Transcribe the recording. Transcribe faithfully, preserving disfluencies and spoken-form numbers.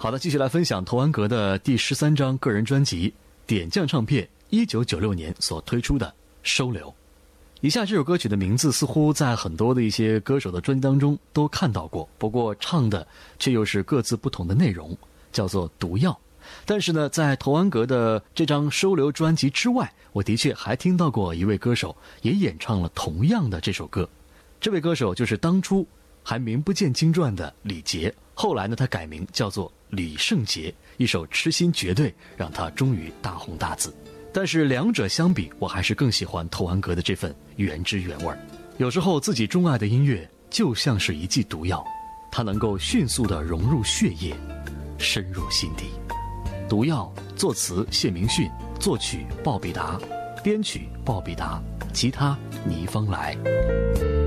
好的，继续来分享童安格的第十三张个人专辑点将唱片一九九六年所推出的《收留》。以下这首歌曲的名字似乎在很多的一些歌手的专辑当中都看到过，不过唱的却又是各自不同的内容，叫做《毒药》。但是呢，在童安格的这张《收留》专辑之外，我的确还听到过一位歌手也演唱了同样的这首歌。这位歌手就是当初还名不见经传的李杰，后来呢他改名叫做李圣杰，一首《痴心绝对》让他终于大红大紫。但是两者相比，我还是更喜欢童安格的这份原汁原味。有时候自己钟爱的音乐就像是一剂毒药，它能够迅速地融入血液，深入心底。毒药作词谢明训，作曲鲍比达，编曲鲍比达，吉他倪芳来。